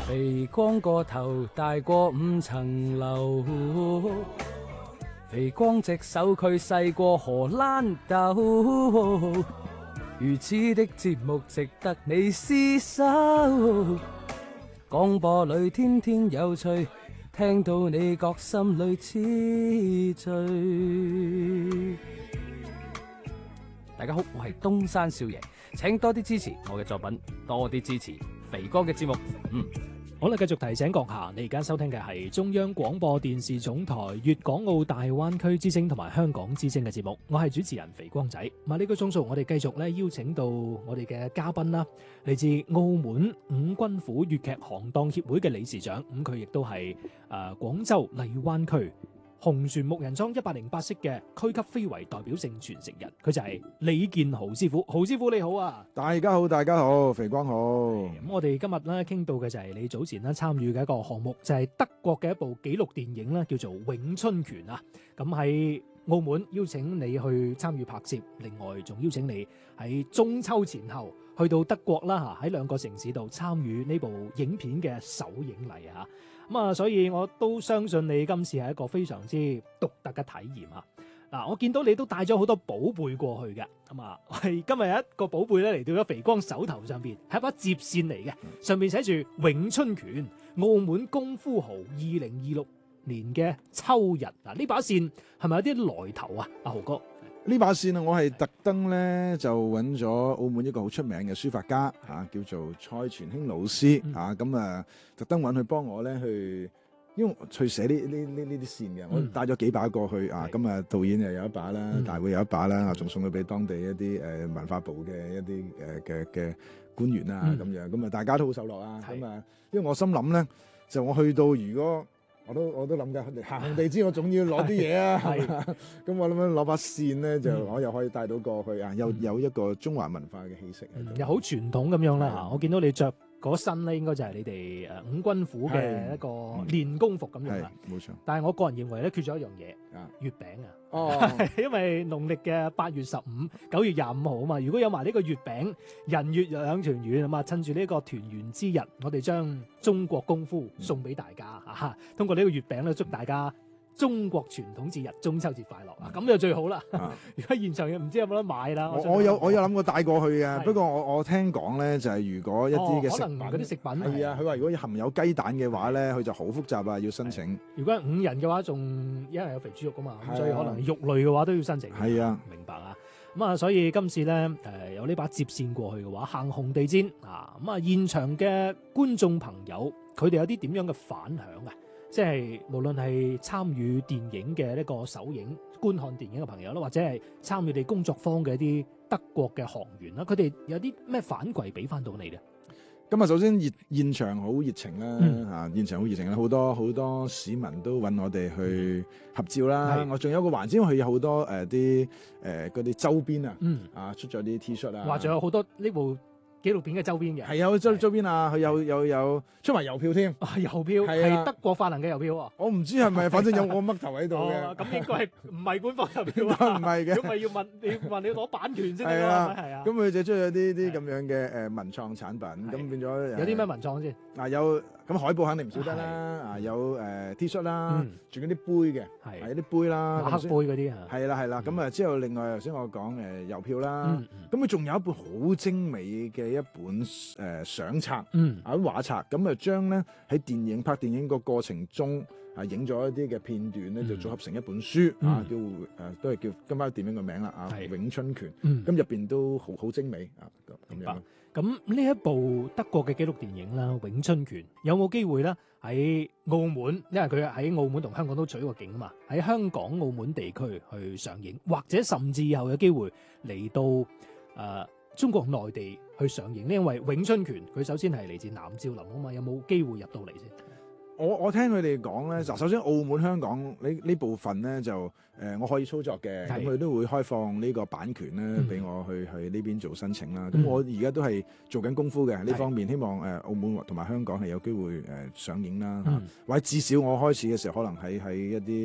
肥光個頭大過5層樓，肥光隻手佢細過荷蘭豆，如此的節目值得你廝守。廣播裏天天有趣，聽到你覺心裏痴醉。大家好，我係東山少爺，請多啲支持我嘅作品，多啲支持肥哥嘅節目。 好啦，繼續提醒閣下，你而家收聽嘅係中央廣播電視總台粵港澳大灣區之聲同埋香港之聲嘅節目，我係主持人肥光仔。咁呢個鐘數我哋繼續咧邀請到我哋嘅嘉賓啦，嚟自澳門五軍府粵劇行當協會嘅理事長，咁佢亦都係廣州荔灣區紅船木人樁108式嘅區級非遺代表性傳承人，佢就係李健豪師傅。豪師傅你好啊！ 大家好，大家好，肥光好。 咁我哋今日咧傾到嘅就係你早前咧參與嘅一個項目，就係德國嘅一部紀錄電影咧，叫做《詠春拳》啊。咁喺澳門邀請你去參與拍攝，另外仲邀請你喺中秋前後去到德國啦嚇，喺2個城市度參與呢部影片嘅首映禮啊。咁啊，所以我都相信你今次係一個非常之獨特嘅體驗啊！嗱，我見到你都帶咗好多寶貝過去嘅，咁啊，係今日有一個寶貝咧嚟到咗肥光手頭上邊，係一把接線嚟嘅，上面寫住詠春拳，澳門功夫豪2026年嘅秋日。嗱，呢把線係咪有啲來頭啊？阿豪哥。 呢把線啊，我係特登咧就揾咗澳門一個好出名嘅書法家叫做蔡全興老師咁特登揾佢幫我咧去，因為去寫呢啲線嘅，我帶咗幾把過去咁導演又有一把啦，大會有一把啦，仲送咗俾當地一啲文化部嘅一啲嘅官員啊咁樣，咁大家都好受落啊，咁因為我心諗咧，就我去到如果我都諗緊行紅地氈，我總要攞啲嘢啊，咁我諗緊攞把線咧，就我又可以帶到過去啊，又有一個中華文化嘅氣息， 又好傳統咁樣啦嚇。我見到你着嗰身咧，應該就係你哋五軍府嘅一個練功服咁樣啦。冇錯。但係我個人認為咧，缺咗一樣嘢，月餅啊。因為農曆嘅8月15、9月25號啊嘛，如果有埋呢個月餅，人月兩團圓啊嘛，趁住呢個團圓之日，我哋將中國功夫送俾大家嚇，通過呢個月餅咧，祝大家中國傳統節日中秋節快樂啊！咁就最好啦。如果現場嘅唔知有冇得買啦。 我有諗過帶過去嘅，不過我聽講咧就係如果一啲嘅可能嗰啲食品係啊，佢話如果含有雞蛋嘅話咧，佢就好複雜啊，要申請。 如果係5人嘅話，仲因為有肥豬肉噶嘛，所以可能肉類嘅話都要申請。 係啊， 明白啊。咁啊，所以今次咧有呢把接線過去嘅話，行紅地氈啊，咁啊現場嘅觀眾朋友，佢哋有啲點樣嘅反響啊？即係無論係參與電影嘅呢個首映、觀看電影嘅朋友啦，或者係參與你工作坊嘅一啲德國嘅學員啦，佢哋有啲咩反饋俾翻到你咧？ 咁啊，首先現場好熱情啦，現場好熱情啦，好多市民都揾我哋去合照啦。我仲有個環節，因為佢有好多啲嗰啲周邊出咗啲 T 恤啊， 話仲有好多呢部紀錄片嘅周邊嘅， 係有周邊啊，佢有出埋郵票添， 郵票係德國發行嘅郵票啊！ 我唔知係咪，反正有我嘜頭喺度嘅。 咁應該係唔係官方郵票啊？ 唔係嘅， 如果咪要問你攞版權先得係啊？ 咁佢就出咗啲咁樣嘅文創產品，咁變咗有啲咩文創先？ 有咁海報肯定唔少得啦，有T 恤啦，仲有啲杯嘅，係一啲杯啦， 黑杯嗰啲係啦，咁之後另外頭先我講郵票啦，咁佢仲有一本好精美嘅一本相冊，畫冊，咁將咧喺拍電影個過程中影咗一啲嘅片段咧，就組合成一本書都係叫今晚電影個名啦詠春拳，咁入邊都好精美咁樣。 咁呢一部德國嘅紀錄電影啦，詠春拳有冇機會咧喺澳門？因為佢喺澳門同香港都取過景啊嘛，喺香港、澳門地區去上映，或者甚至以後有機會嚟到中國內地去上映呢？因為詠春拳佢首先係嚟自南少林啊嘛，有冇機會入到嚟先？ 我聽佢哋講咧，首先澳門、香港呢部分咧就我可以操作嘅，咁佢都會開放呢個版權咧俾我去呢邊做申請啦。咁我而家都係做緊功夫嘅呢方面，希望澳門同埋香港係有機會上映啦，或者至少我開始嘅時候可能喺一啲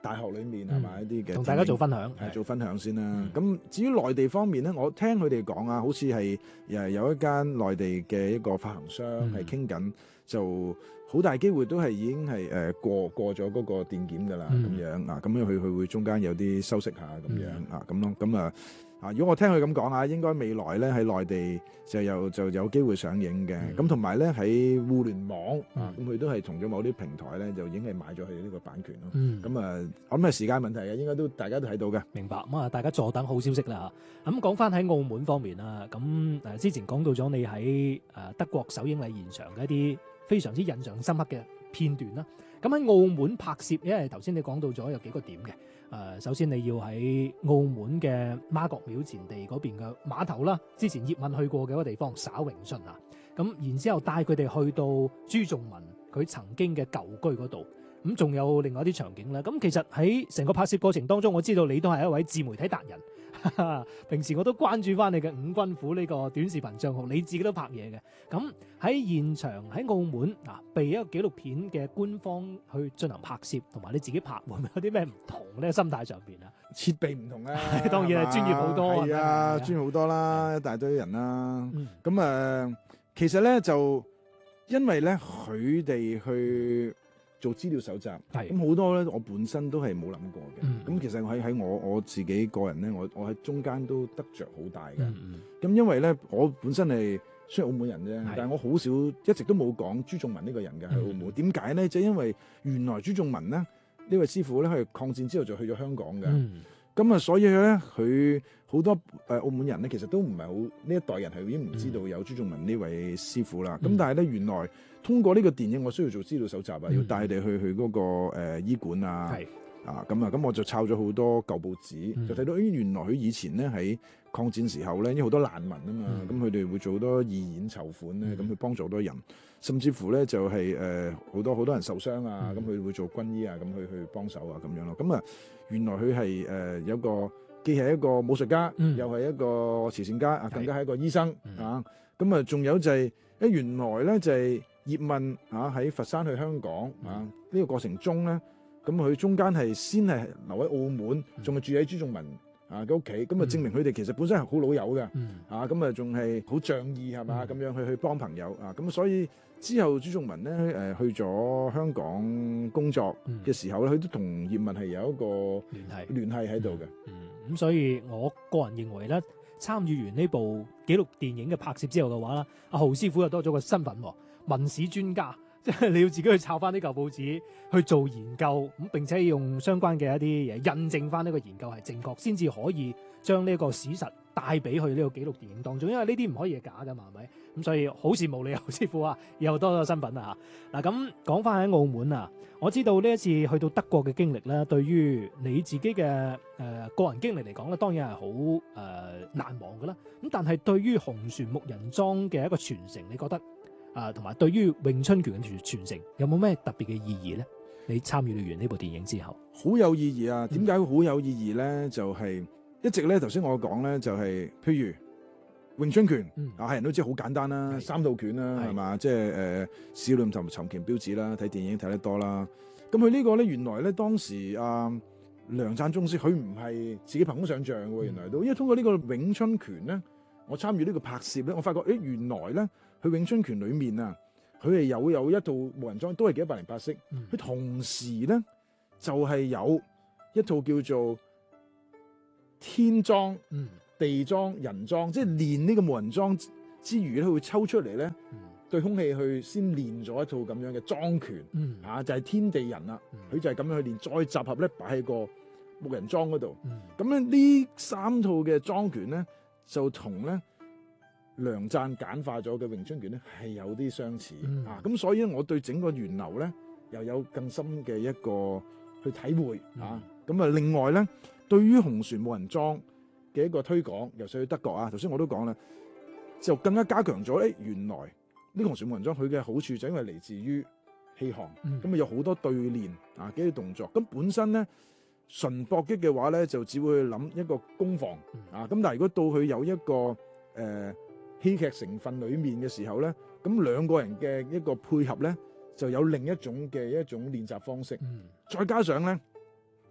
大學裏面係咪一啲嘅同大家做分享， 係做分享先啦。咁至於內地方面咧，我聽佢哋講啊，好似係有一間內地嘅一個發行商係傾緊，就好大機會都係已經係過咗嗰個電檢㗎啦，咁樣啊，咁樣佢會中間有啲修飾下咁樣啊，咁咯，咁如果我聽佢咁講啊，應該未來咧喺內地就有機會上映嘅，咁同埋咧喺互聯網啊，咁佢都係同咗某啲平台咧就已經係買咗佢呢個版權咯。咁我諗係時間問題嘅，應該都大家都睇到嘅。 明白。咁大家坐等好消息啦嚇。咁講翻喺澳門方面啦，咁之前講到咗你喺德國首映禮現場嘅一啲非常之印象深刻嘅片段啦。咁喺澳門拍攝，因為頭先你講到咗有幾個點嘅。首先你要喺澳門嘅媽閣廟前地嗰邊嘅碼頭啦，之前葉問去過嘅一個地方耍詠春啊，咁然之後帶佢哋去到朱仲文佢曾經嘅舊居嗰度，咁仲有另外一啲場景啦。咁其實喺成個拍攝過程當中，我知道你都係一位自媒體達人，平時我都關注翻你嘅五軍虎呢個短視頻帳號，你自己都拍嘢嘅。咁喺現場喺澳門被一個紀錄片嘅官方去進行拍攝，同埋你自己拍，會唔會有啲咩唔同咧？心態上邊啊， 設備唔同啦， 當然係專業好多， 係啊，專業好多啦，一大堆人啦。咁其實咧就因為咧佢哋去做資料搜集，咁好多咧我本身都係冇諗過嘅。咁其實喺我自己個人咧，我喺中間都得着好大嘅。咁因為咧我本身係雖然澳門人啫，但係我好少一直都冇講朱仲文呢個人嘅喺澳門。點解咧？就因為原來朱仲文咧呢位師傅咧係抗戰之後就去咗香港嘅。咁所以咧佢好多澳門人咧其實都唔係好呢一代人係已經唔知道有朱仲文呢位師傅啦。咁但係咧原來通過呢個電影，我需要做資料搜集啊，要帶佢哋去嗰個醫館啊。咁我就抄咗好多舊報紙，就睇到原來佢以前咧喺抗戰時候咧，因為好多難民啊嘛，咁佢哋會做好多義演籌款咧，咁去幫助好多人，甚至乎咧就係好多人受傷啊，咁佢會做軍醫啊，咁去幫手啊咁樣咯。咁原來佢係有個既係一個武術家，又係一個慈善家啊，更加係一個醫生啊。咁仲有就係原來咧就係葉問喺佛山去香港呢個過程中咧。咁佢中間係先係留喺澳門，仲係住喺朱仲文嘅屋企，咁證明佢哋其實本身係好老友嘅，咁仲係好仗義係嘛，咁樣去幫朋友咁所以之後朱仲文咧去咗香港工作嘅時候咧，佢都同葉問係有一個聯繫喺度嘅。 咁所以我個人認為咧，參與完呢部紀錄電影嘅拍攝之後嘅話咧，阿豪師傅又多咗個身份，文史專家。即係你要自己去抄翻啲舊報紙去做研究，咁並且用相關嘅一啲嘢印證翻呢個研究係正確，先至可以將呢個史實帶俾去呢個紀錄電影當中。因為呢啲唔可以係假㗎嘛，係咪？咁所以好羨慕你，侯師傅啊，又多咗身份啊嚇。嗱咁講翻喺澳門啊，我知道呢一次去到德國嘅經歷咧，對於你自己嘅個人經歷嚟講咧，當然係好難忘㗎啦。咁但係對於紅船木人樁嘅一個傳承，你覺得？同埋對於詠春拳嘅傳承有冇咩特別嘅意義咧？你參與完呢部電影之後， 好有意義啊！點解會好有意義咧？就係一直咧，頭先我講咧，就係譬如詠春拳係人都知好簡單啦，三套拳啦，係嘛？即係少林同尋拳標指啦，睇電影睇得多啦。咁佢呢個咧，原來咧當時梁贊宗師佢唔係自己憑空想像喎，原來都因為通過呢個詠春拳咧，我參與呢個拍攝咧，我發覺原來咧。佢詠春拳裏面啊，佢係有一套木人樁，都係幾108式。佢同時咧就係有一套叫做天樁、地樁、人樁，即係練呢個木人樁之餘咧，佢會抽出嚟咧對空氣去先練咗一套咁樣嘅樁拳，就係天地人啦。佢就係咁樣去練，再集合咧擺喺個木人樁嗰度。咁咧呢3套嘅樁拳咧就同咧梁贊簡化咗嘅詠春拳咧係有啲相似咁所以咧我對整個源流咧又有更深嘅一個去體會咁另外咧對於紅船木人樁嘅一個推廣，尤其去德國頭先我都講啦，就更加加強咗原來呢個紅船木人樁佢嘅好處就因為嚟自於氣行，咁有好多對練嘅啲動作，咁本身咧純搏擊嘅話咧就只會諗一個攻防咁但係如果到佢有一個戲劇成分裏面嘅時候咧，咁兩個人嘅一個配合咧，就有另一種練習方式。再加上咧，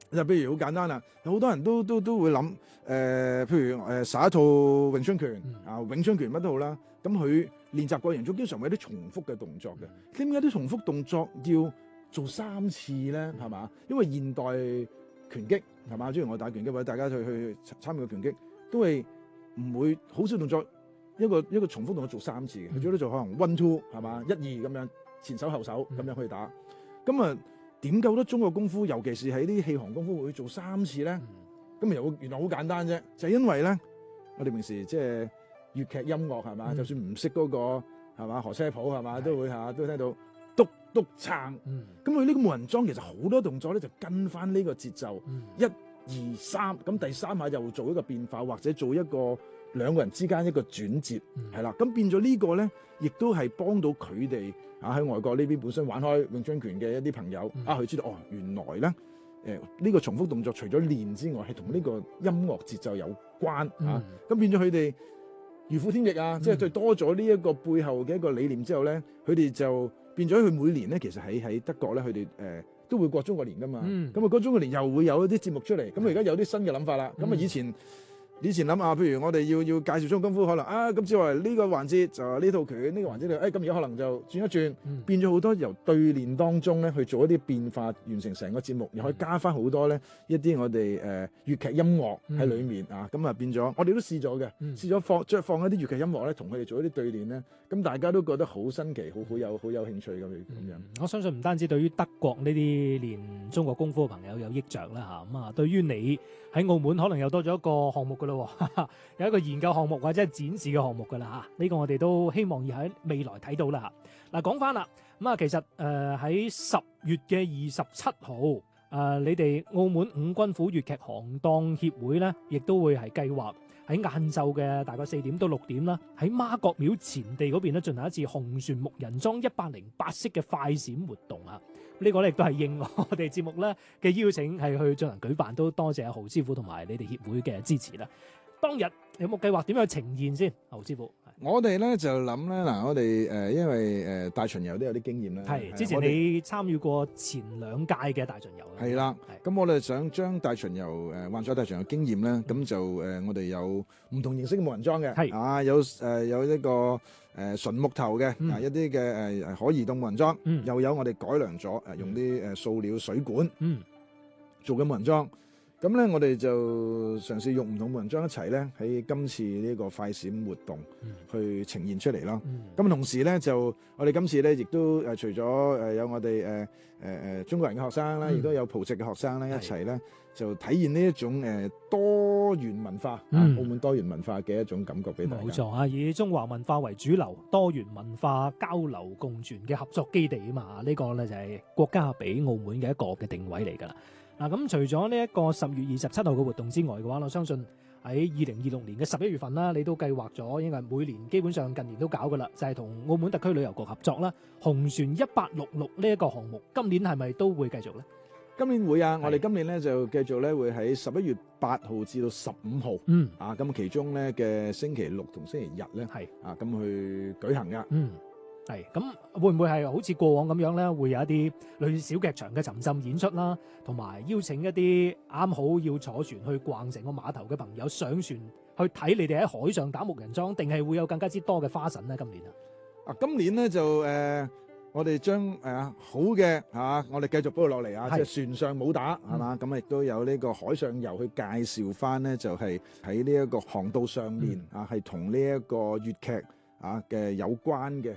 就譬如好簡單啦，有好多人都會諗譬如耍一套詠春拳啊，詠春拳乜都好啦，咁佢練習過程中經常會有啲重複嘅動作嘅。點解啲重複動作要做3次咧？係嘛？因為現代拳擊係嘛，雖然我打拳擊或者大家去參與拳擊，都係唔會好少動作一個重複動作做3次嘅，佢最多做可能 1 2係嘛，1 2咁樣前手後手咁樣去打。咁啊點解好多中國功夫，尤其是喺啲氣行功夫會做3次咧？咁原來好簡單啫，就係因為咧，我哋平時即係粵劇音樂係嘛，就算唔識嗰個係嘛河車譜係嘛，都會都聽到篤篤撐。咁佢呢個冇人裝，其實好多動作咧就跟翻呢個節奏，1 2 3，咁第3下又做一個變化，或者做一個兩個人之間一個轉折，係啦。咁變咗呢個咧，亦都係幫到佢哋喺外國呢邊本身玩開詠春拳嘅一啲朋友佢知道原來咧呢個重複動作除咗練之外，係同呢個音樂節奏有關咁變咗佢哋如虎添翼即係多咗呢一個背後嘅一個理念之後咧，佢哋就變咗佢每年咧，其實喺德國咧，佢哋都會過中國年噶嘛。咁過中國年又會有一啲節目出嚟。咁而家有啲新嘅諗法啦。咁以前諗譬如我哋要介紹中國功夫，可能咁之後呢個環節就呢套拳，呢個環節咁而家可能就轉一轉，變咗好多由對練當中咧去做一啲變化，完成成個節目，又可以加翻好多咧一啲我哋粵劇音樂喺裏面咁變咗我哋都試咗嘅，試咗放一啲粵劇音樂咧，同佢哋做一啲對練咧，咁大家都覺得好新奇，好有興趣咁樣。 我相信唔單止對於德國呢啲練中國功夫嘅朋友有益着啦咁對於你喺澳門可能又多咗一個項目噶咯，有一個研究項目或者係展示嘅項目噶啦呢個我哋都希望要喺未來睇到啦嗱，講翻啦其實喺10月嘅27號你哋澳門五軍府粵劇行當協會咧，亦都會係計劃喺晏晝嘅大概4點到6點啦，喺媽閣廟前地嗰邊咧進行一次紅船木人樁108式嘅快閃活動呢個咧亦都係應我哋節目咧嘅邀請係去進行舉辦，都多謝阿豪師傅同埋你哋協會嘅支持啦。當日有冇計劃點樣去呈現先？豪師傅， 我哋咧就諗咧我哋因為大巡遊都有啲經驗啦。 係之前你參與過前2屆嘅大巡遊。 係啦，咁我哋想將大巡遊幻彩大巡遊經驗咧，咁就我哋有唔同形式嘅木人樁嘅，有一個純木頭嘅一啲嘅可移動木人樁，又有我哋改良咗用啲塑料水管做嘅木人樁。咁咧，我哋就嘗試用唔同木人樁一齊咧，喺今次呢個快閃活動去呈現出嚟咯。咁同時咧，就我哋今次咧，亦都除咗有我哋中國人嘅學生啦，亦都有葡籍嘅學生咧一齊咧，就體現呢一種多元文化澳門多元文化嘅一種感覺俾大家。 冇錯以中華文化為主流，多元文化交流共存嘅合作基地啊嘛，呢個咧就係國家俾澳門嘅一個嘅定位嚟㗎啦。嗱咁除咗呢一個10月27號嘅活動之外嘅話，我相信喺2026年嘅11月份啦，你都計劃咗，應該係每年基本上近年都搞噶啦，就係同澳門特區旅遊局合作啦，紅船1866呢一個項目，今年係咪都會繼續咧？ 今年會我哋今年咧就繼續咧會喺11月8號至到15號，咁其中咧嘅星期6同星期日咧，咁去舉行噶。 咁會唔會係好似過往咁樣咧？會有一啲類似小劇場嘅沉浸演出啦，同埋邀請一啲啱好要坐船去逛成個碼頭嘅朋友上船去睇你哋喺海上打木人樁，定係會有更加之多嘅花神咧？今年今年咧就我哋將好嘅我哋繼續播落嚟即係船上武打係嘛，咁亦都有呢個海上遊去介紹翻咧，就係喺呢一個航道上面係同呢一個粵劇嘅有關嘅